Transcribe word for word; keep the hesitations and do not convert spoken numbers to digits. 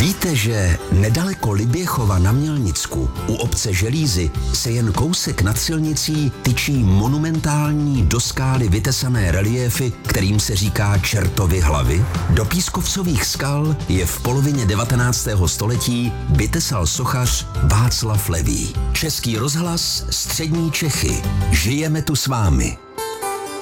Víte, že nedaleko Liběchova na Mělnicku u obce Želízy se jen kousek nad silnicí tyčí monumentální do skály vytesané reliéfy, kterým se říká Čertovy hlavy? Do pískovcových skal je v polovině devatenáctého století vytesal sochař Václav Levý. Český rozhlas, střední Čechy. Žijeme tu s vámi.